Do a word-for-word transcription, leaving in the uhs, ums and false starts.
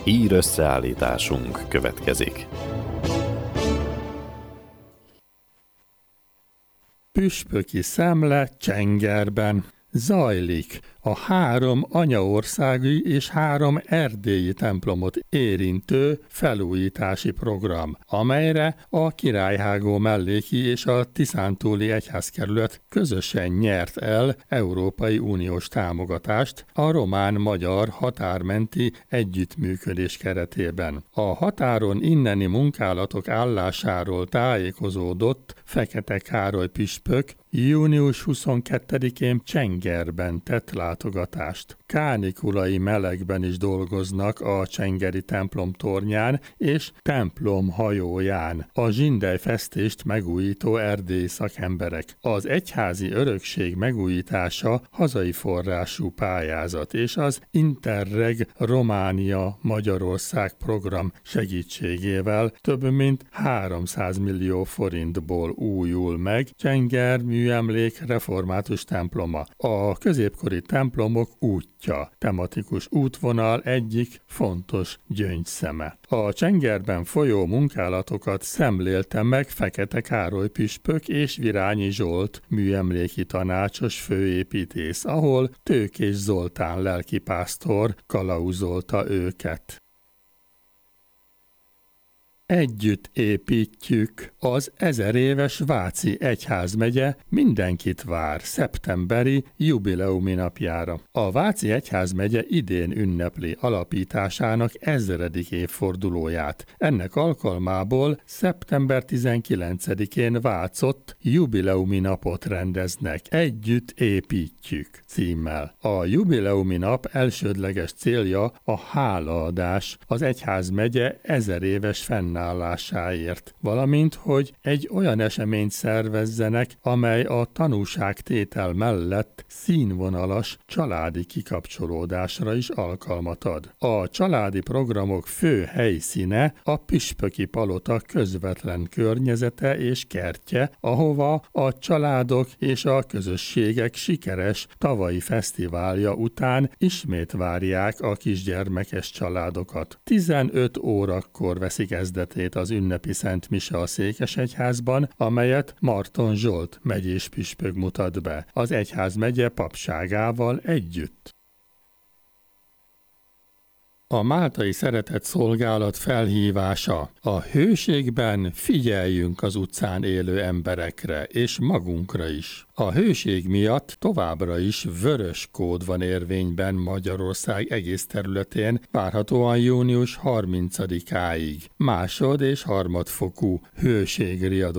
Hír összeállításunk következik. Püspöki szemle Csengerben zajlik a három anyaországi és három erdélyi templomot érintő felújítási program, amelyre a Királyhágó melléki és a Tiszántúli egyházkerület közösen nyert el Európai Uniós támogatást a román-magyar határmenti együttműködés keretében. A határon inneni munkálatok állásáról tájékozódott Fekete Károly püspök június huszonkettedikén Csengerben tett látogatást. Kánikulai melegben is dolgoznak a csengeri templom tornyán és templom hajóján, a zsindelyfesztést megújító erdélyi szakemberek. Az egyházi örökség megújítása hazai forrású pályázat, és az Interreg Románia-Magyarország program segítségével több mint háromszáz millió forintból újul meg Csenger műemlék református temploma. A középkori templomok útja, tematikus útvonal egyik fontos gyöngyszeme. A Csengerben folyó munkálatokat szemlélte meg Fekete Károly püspök és Virányi Zsolt műemléki tanácsos főépítész, ahol Tőkés Zoltán lelkipásztor kalauzolta őket. Együtt építjük az ezer éves Váci egyházmegye mindenkit vár szeptemberi jubileumi napjára. A Váci egyházmegye idén ünnepli alapításának ezredik évfordulóját. Ennek alkalmából szeptember tizenkilencedikén Vácott jubileumi napot rendeznek. Együtt építjük címmel. A jubileumi nap elsődleges célja a hálaadás az egyházmegye ezer éves fennállását, állásáért, valamint, hogy egy olyan eseményt szervezzenek, amely a tanúságtétel mellett színvonalas családi kikapcsolódásra is alkalmat ad. A családi programok fő helyszíne a püspöki palota közvetlen környezete és kertje, ahova a családok és a közösségek sikeres tavalyi fesztiválja után ismét várják a kisgyermekes családokat. tizenöt órakor veszi kezdet az ünnepi Szent Mise a Székesegyházban, amelyet Marton Zsolt megyés püspök mutat be, az egyházmegye papságával együtt. A máltai szeretett szolgálat felhívása: a hőségben figyeljünk az utcán élő emberekre, és magunkra is. A hőség miatt továbbra is vörös kód van érvényben Magyarország egész területén, várhatóan június harmincadikáig. Másod- és harmadfokú hőségriadó